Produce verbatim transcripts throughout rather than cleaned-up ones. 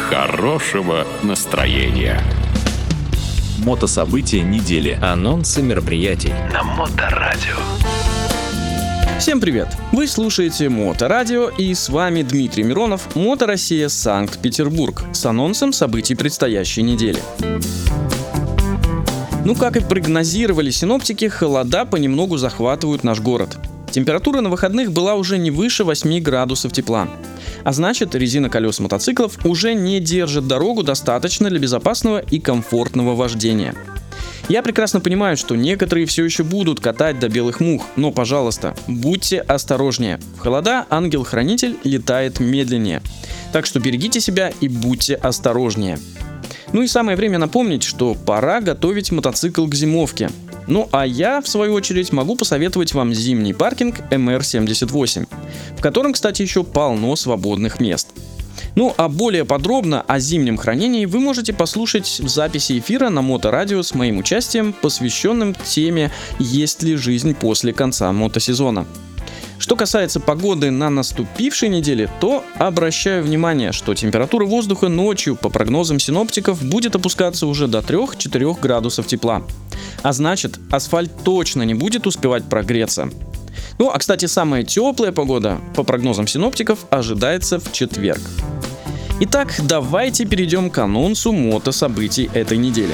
хорошего настроения. Мотособытия недели. Анонсы мероприятий на Моторадио. Всем привет! Вы слушаете Моторадио, и с вами Дмитрий Миронов, Мотороссия, Санкт-Петербург, с анонсом событий предстоящей недели. Ну, как и прогнозировали синоптики, холода понемногу захватывают наш город. Температура на выходных была уже не выше восьми градусов тепла. А значит, резина колес мотоциклов уже не держит дорогу достаточно для безопасного и комфортного вождения. Я прекрасно понимаю, что некоторые все еще будут катать до белых мух, но, пожалуйста, будьте осторожнее. В холода ангел-хранитель летает медленнее. Так что берегите себя и будьте осторожнее. Ну и самое время напомнить, что пора готовить мотоцикл к зимовке. Ну а я, в свою очередь, могу посоветовать вам зимний паркинг эм эр семьдесят восемь, в котором, кстати, еще полно свободных мест. Ну а более подробно о зимнем хранении вы можете послушать в записи эфира на Моторадио с моим участием, посвященным теме «Есть ли жизнь после конца мотосезона?». Что касается погоды на наступившей неделе, то обращаю внимание, что температура воздуха ночью, по прогнозам синоптиков, будет опускаться уже до трёх-четырёх градусов тепла. А значит, асфальт точно не будет успевать прогреться. Ну а, кстати, самая теплая погода, по прогнозам синоптиков, ожидается в четверг. Итак, давайте перейдем к анонсу мотособытий этой недели.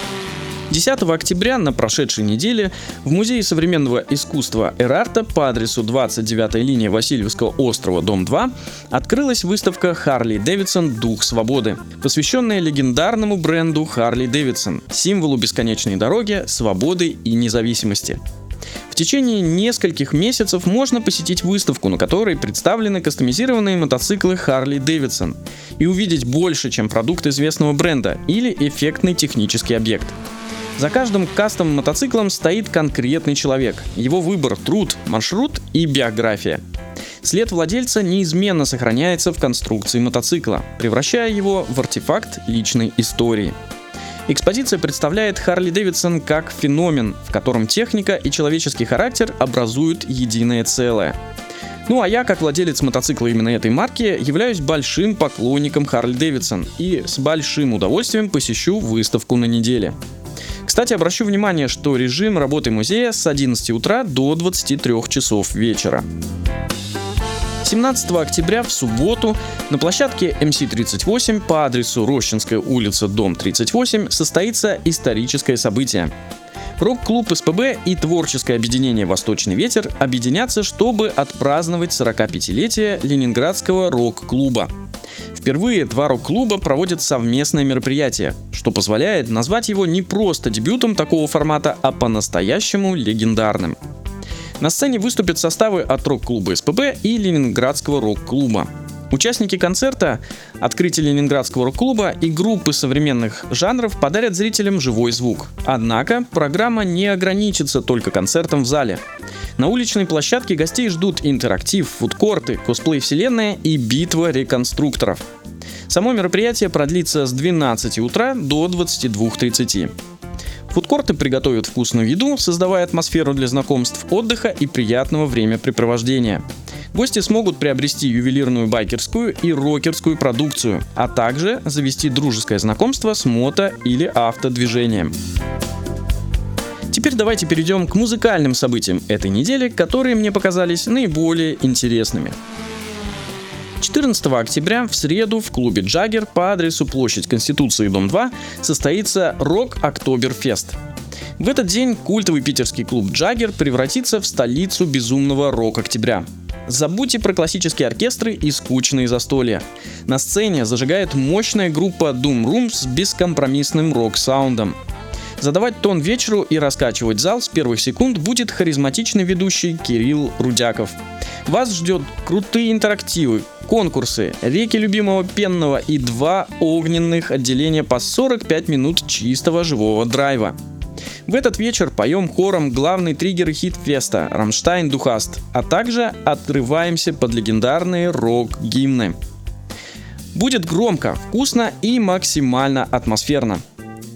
десятого октября на прошедшей неделе в Музее современного искусства Эрарта по адресу двадцать девятая линия Васильевского острова, дом два, открылась выставка Harley Davidson «Дух свободы», посвященная легендарному бренду Harley Davidson, символу бесконечной дороги, свободы и независимости. В течение нескольких месяцев можно посетить выставку, на которой представлены кастомизированные мотоциклы Harley Davidson, и увидеть больше, чем продукт известного бренда или эффектный технический объект. За каждым кастом мотоциклом стоит конкретный человек, его выбор, труд, маршрут и биография. След владельца неизменно сохраняется в конструкции мотоцикла, превращая его в артефакт личной истории. Экспозиция представляет Harley Davidson как феномен, в котором техника и человеческий характер образуют единое целое. Ну а я, как владелец мотоцикла именно этой марки, являюсь большим поклонником Harley Davidson и с большим удовольствием посещу выставку на неделе. Кстати, обращу внимание, что режим работы музея с одиннадцати утра до двадцати трёх часов вечера. семнадцатого октября в субботу на площадке эм си тридцать восемь по адресу Рощинская улица, дом тридцать восемь состоится историческое событие. Рок-клуб эс пэ бэ и творческое объединение «Восточный ветер» объединятся, чтобы отпраздновать сорокапятилетие Ленинградского рок-клуба. Впервые два рок-клуба проводят совместное мероприятие, что позволяет назвать его не просто дебютом такого формата, а по-настоящему легендарным. На сцене выступят составы от рок-клуба эс пэ бэ и Ленинградского рок-клуба. Участники концерта, открытие Ленинградского рок-клуба и группы современных жанров подарят зрителям живой звук. Однако программа не ограничится только концертом в зале. На уличной площадке гостей ждут интерактив, фудкорты, косплей-вселенная и битва реконструкторов. Само мероприятие продлится с двенадцати утра до двадцати двух тридцати. Фудкорты приготовят вкусную еду, создавая атмосферу для знакомств, отдыха и приятного времяпрепровождения. Гости смогут приобрести ювелирную байкерскую и рокерскую продукцию, а также завести дружеское знакомство с мото- или автодвижением. Теперь давайте перейдем к музыкальным событиям этой недели, которые мне показались наиболее интересными. четырнадцатого октября в среду в клубе Джаггер по адресу площадь Конституции, дом два состоится Рок-Октоберфест. В этот день культовый питерский клуб Джаггер превратится в столицу безумного рок-октября. Забудьте про классические оркестры и скучные застолья. На сцене зажигает мощная группа Doom Room с бескомпромиссным рок-саундом. Задавать тон вечеру и раскачивать зал с первых секунд будет харизматичный ведущий Кирилл Рудяков. Вас ждет крутые интерактивы, конкурсы, реки любимого пенного и два огненных отделения по сорок пять минут чистого живого драйва. В этот вечер поем хором главный триггер хит-феста «Рамштайн Духаст», а также отрываемся под легендарные рок-гимны. Будет громко, вкусно и максимально атмосферно.